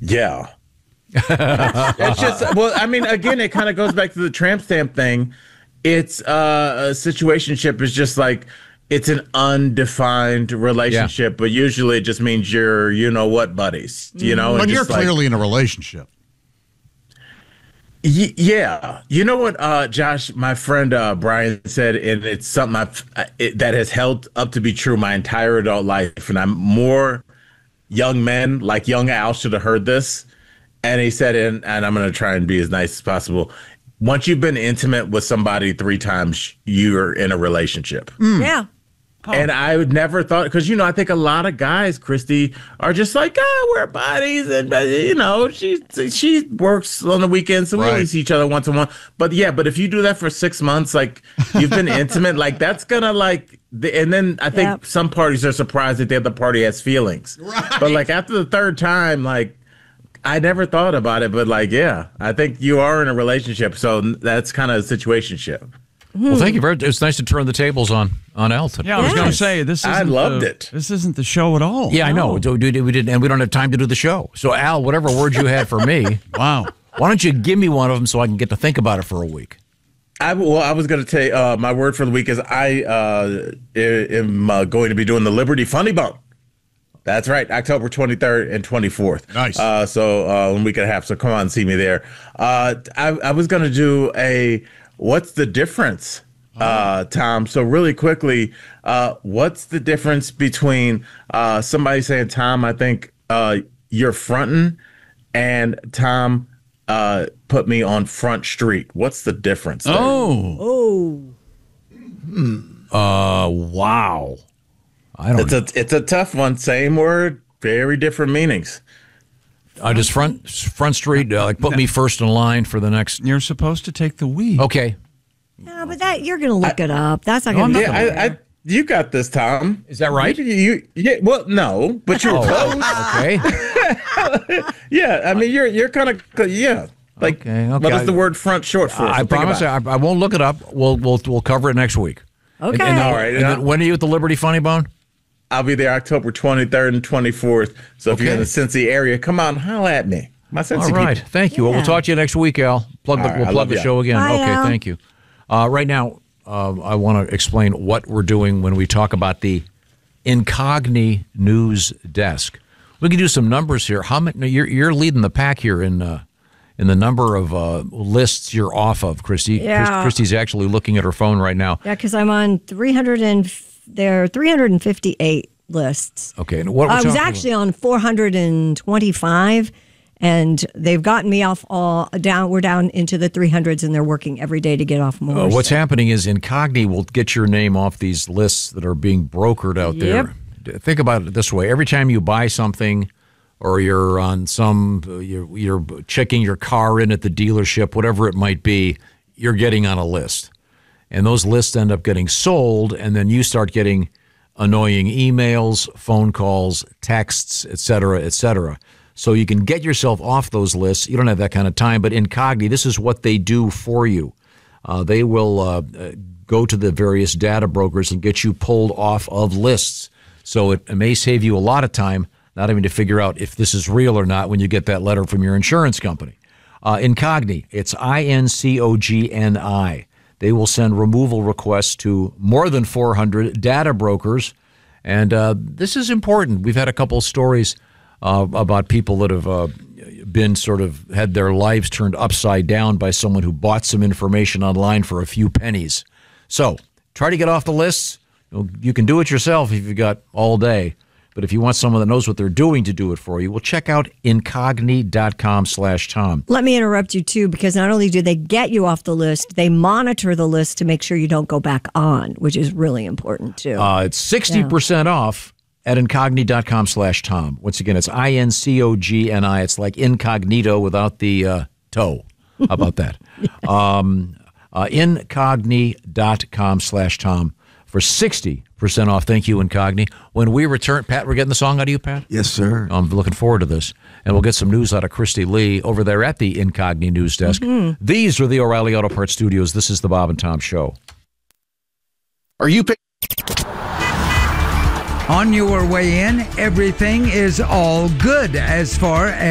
Yeah. It's just, well, I mean, again, it kind of goes back to the tramp stamp thing. It's a situationship is just like it's an undefined relationship, but usually it just means you're, you know what, buddies, you know? But you're clearly in a relationship. Yeah. You know what, Josh, my friend Brian said, and it's something that has held up to be true my entire adult life. And I'm more young men, like young Al, should have heard this. And he said, and I'm going to try and be as nice as possible. Once you've been intimate with somebody 3 times, you're in a relationship. Yeah. Oh. And I would never thought, because, you know, I think a lot of guys, Christy, are just like, we're buddies. And, you know, she works on the weekends, so we only see each other once a month. But if you do that for 6 months, like, you've been intimate, like, that's going to, like, and then I think some parties are surprised that the other party has feelings. Right. But, like, after the 3rd time, like, I never thought about it. But, like, yeah, I think you are in a relationship. So that's kind of a situationship. Well, thank you very much. It's nice to turn the tables on Elton. Yeah, I was going to say this. I loved it. This isn't the show at all. Yeah, I know. We didn't, and we don't have time to do the show. So, Al, whatever word you had for me, wow. Why don't you give me one of them so I can get to think about it for a week? I was going to say my word for the week is I am going to be doing the Liberty Funny Bone. That's right, October 23rd and 24th. Nice. So 1 week and a half. So come on and see me there. I was going to do a. What's the difference, Tom? So really quickly, what's the difference between somebody saying, Tom, I think you're fronting, and Tom put me on Front Street? What's the difference there? Wow. I don't know. It's a tough one. Same word, very different meanings. Just Front Street, like put me first in line for the next. You're supposed to take the weed. Okay. No, but you're going to look it up. That's not going to be you got this, Tom. Is that right? Well, no, but you're close. Okay. Yeah, I mean, you're kind of, yeah. Like, okay. What is the word front short for? I promise I won't look it up. We'll cover it next week. Okay. All right. And then when are you at the Liberty Funny Bone? I'll be there October 23rd and 24th. So if you're in the Cincy area, come on, holla at me. My Cincy All right. people. Thank you. Well, we'll talk to you next week, Al. We'll plug the show again. Bye, okay, Al. thank you. Right now, I want to explain what we're doing when we talk about the Incogni News Desk. We can do some numbers here. How many? You're leading the pack here in the number of lists you're off of, Christy. Yeah. Christy's actually looking at her phone right now. Yeah, because I'm on 358 lists. Okay, and what I was actually on 425, and they've gotten me off all down. We're down into the 300s, and they're working every day to get off more. What's happening is Incogni will get your name off these lists that are being brokered out there. Think about it this way: every time you buy something, or you're on you're checking your car in at the dealership, whatever it might be, you're getting on a list, and those lists end up getting sold, and then you start getting annoying emails, phone calls, texts, et cetera, et cetera. So you can get yourself off those lists. You don't have that kind of time, but Incogni, this is what they do for you. They will go to the various data brokers and get you pulled off of lists. So it may save you a lot of time not having to figure out if this is real or not when you get that letter from your insurance company. Incogni, it's INCOGNI. They will send removal requests to more than 400 data brokers. And this is important. We've had a couple of stories about people that have been had their lives turned upside down by someone who bought some information online for a few pennies. So try to get off the lists. You can do it yourself if you've got all day. But if you want someone that knows what they're doing to do it for you, well, check out incogni.com/Tom. Let me interrupt you, too, because not only do they get you off the list, they monitor the list to make sure you don't go back on, which is really important, too. It's 60% off at incogni.com/Tom. Once again, it's INCOGNI. It's like incognito without the toe. How about that? Incogni.com/Tom for 60% off. Thank you, Incogni. When we return, Pat, we're getting the song out of you, Pat? Yes, sir. I'm looking forward to this. And we'll get some news out of Christy Lee over there at the Incogni News Desk. Mm-hmm. These are the O'Reilly Auto Parts Studios. This is the Bob and Tom Show. Are you On your way in, everything is all good as far as